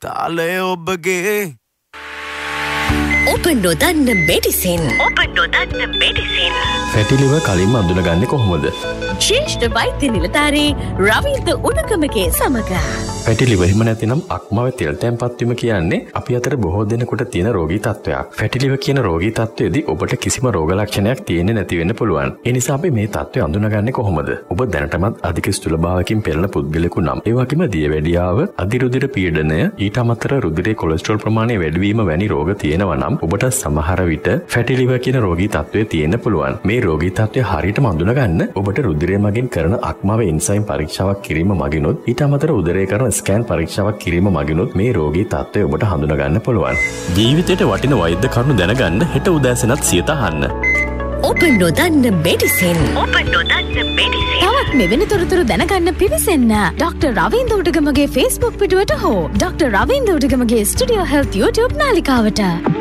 තාලය ඔබගේ ඔබ නොදන්න මෙඩිසින් ෆැටි liver කලින්ම අඳුනගන්නේ කොහොමද? ශ්‍රේෂ්ඨ වෛද්‍ය නිලධාරී රවීන්ද්‍ර උණකමගේ සමග. ෆැටි liver හිම නැතිනම් අක්මාවේ තෙල් තැන්පත් වීම කියන්නේ අපි අතර බොහෝ දෙනෙකුට තියෙන රෝගී තත්ත්වයක්. ෆැටි liver කියන රෝගී තත්ත්වයේදී ඔබට කිසිම රෝග ලක්ෂණයක් තියෙන්නේ නැති වෙන්න පුළුවන්. ඒ නිසා අපි මේ තත්ත්වය අඳුනගන්නේ කොහොමද? ඔබ දැනටමත් අධික ස්ථූලභාවයකින් පෙළෙන පුද්ගලයෙකු නම් ඒ වගේම දියවැඩියාව, අධිරුධිර පීඩනය, ඊට අමතරව රුධිරයේ කොලෙස්ටරෝල් ප්‍රමාණය වැඩි වීම වැනි රෝග තියෙනවා නම් ඔබට සමහර විට ෆැටි liver කියන රෝගී තත්ත්වය තියෙන්න පුළුවන්. මේ රෝගී තත්ත්වය හරියටම අඳුනගන්න ඔබට රුධිරය මගින් කරන අක්මාවේ එන්සයිම් පරීක්ෂාවක් කිරීම මගිනුත් ඊට අමතරව උදරයේ කරන ස්කෑන් පරීක්ෂාවක් කිරීම මගිනුත් මේ රෝගී තත්ත්වය ඔබට හඳුනගන්න පුළුවන්. ජීවිතයට වටින වෛද්‍ය කරුණු දැනගන්න හෙට උදෑසනත් සියත අහන්න. ඔබ නොදන්න මෙඩිසින්. තවත් මෙවැනි තොරතුරු දැනගන්න පිවිසෙන්න ඩොක්ටර් රවීන්ද්‍ර උඩගමගේ Facebook පිටුවට හෝ doctor Ravindra උඩගමගේ studio health YouTube නාලිකාවට.